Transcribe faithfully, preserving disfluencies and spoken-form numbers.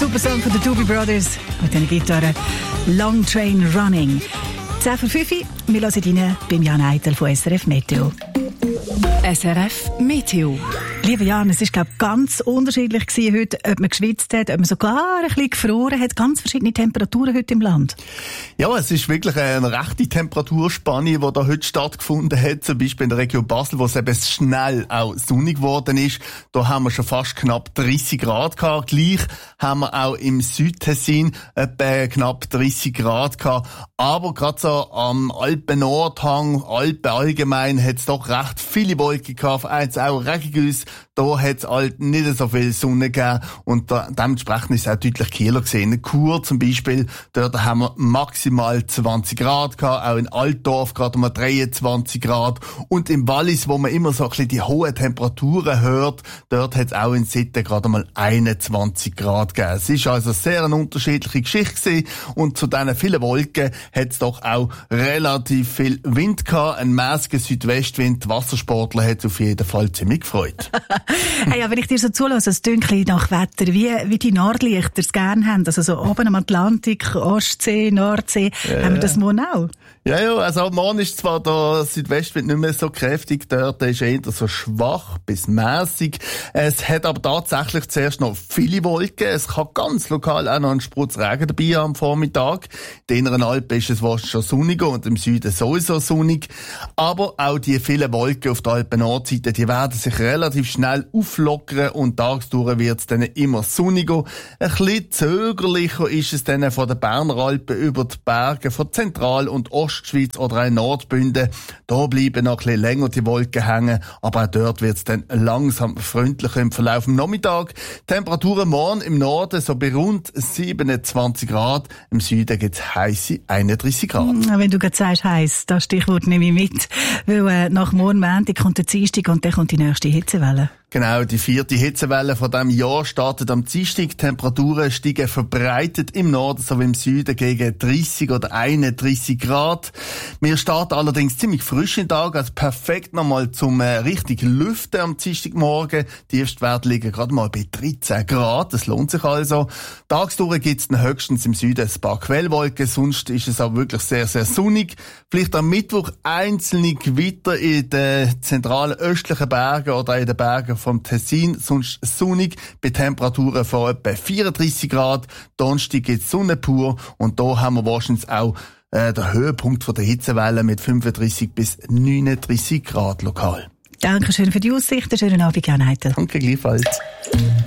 Super Song von den Doobie Brothers mit einer Gitarre Long Train Running. zehn vor fünf, wir hören rein beim Jan Eitel von S R F Meteo. S R F Meteo. Lieber Jan, es war glaub, ganz unterschiedlich gewesen heute, ob man geschwitzt hat, ob man sogar ein bisschen gefroren hat. Ganz verschiedene Temperaturen heute im Land. Ja, es ist wirklich eine rechte Temperaturspanne, die da heute stattgefunden hat. Zum Beispiel in der Region Basel, wo es eben schnell auch sonnig geworden ist. Da haben wir schon fast knapp dreißig Grad gehabt. Gleich haben wir auch im Südtessin etwa knapp dreißig Grad gehabt. Aber gerade so am Alpen-Nordhang, Alpen allgemein, hat es doch recht viele Wolken gehabt. Eins auch Regengüsse. Da hat es halt nicht so viel Sonne gegeben und da, dementsprechend ist es auch deutlich kühler gesehen. In Chur zum Beispiel, dort haben wir maximal zwanzig Grad gehabt, auch in Altdorf gerade mal dreiundzwanzig Grad und im Wallis, wo man immer so ein bisschen die hohen Temperaturen hört, dort hat es auch in Sitten gerade mal einundzwanzig Grad gegeben. Es ist also sehr eine unterschiedliche Geschichte gewesen und zu diesen vielen Wolken hat es doch auch relativ viel Wind gehabt, ein mäßiger Südwestwind. Die Wassersportler hat es auf jeden Fall ziemlich gefreut. Hey, ja, wenn ich dir so zulasse, es tönt ein bisschen nach Wetter, wie, wie die Nordlichter es gerne haben, also so oben am Atlantik, Ostsee, Nordsee, ja, haben wir das morgen auch? Ja, ja, also morgen ist zwar der Südwestwind nicht mehr so kräftig, dort ist eher so schwach bis mäßig. Es hat aber tatsächlich zuerst noch viele Wolken. Es kann ganz lokal auch noch ein Sprutz Regen dabei haben am Vormittag. In den inneren Alpen ist es fast schon sonniger und im Süden sowieso sonnig. Aber auch die vielen Wolken auf der Alpen-Nordseite, die werden sich relativ schnell auflockern und tagsdurch wird es dann immer sonniger. Ein bisschen zögerlicher ist es dann von den Berner Alpen über die Berge von Zentral- und Ostschweiz oder auch Nordbünden. Da bleiben noch ein bisschen länger die Wolken hängen, aber auch dort wird es dann langsam freundlicher im Verlauf des Nachmittags. Temperaturen morgen im Norden so bei rund siebenundzwanzig Grad, im Süden gibt es heisse einunddreißig Grad. Wenn du gerade sagst heiß, das Stichwort nehme ich mit, weil äh, nach morgen Montag kommt der Dienstag und dann kommt die nächste Hitzewelle. Genau, die vierte Hitzewelle von diesem Jahr startet am Dienstag. Temperaturen steigen verbreitet im Norden sowie im Süden gegen dreißig oder einunddreißig Grad. Wir starten allerdings ziemlich frisch in den Tag, also perfekt nochmal zum äh, richtig Lüften am Dienstagmorgen. Die Tiefstwerte liegen gerade mal bei dreizehn Grad, das lohnt sich also. Tagsdurch gibt es höchstens im Süden ein paar Quellwolken, sonst ist es auch wirklich sehr, sehr sonnig. Vielleicht am Mittwoch einzelne Gewitter in den zentralen östlichen Bergen oder in den Bergen vom Tessin, sonst sonnig, bei Temperaturen von etwa vierunddreißig Grad. Donnerstag gibt es Sonne pur und da haben wir wahrscheinlich auch äh, den Höhepunkt von der Hitzewelle mit fünfunddreißig bis neununddreißig Grad lokal. Dankeschön für die Aussicht, schönen Abend, Jan Eitel. Danke gleichfalls.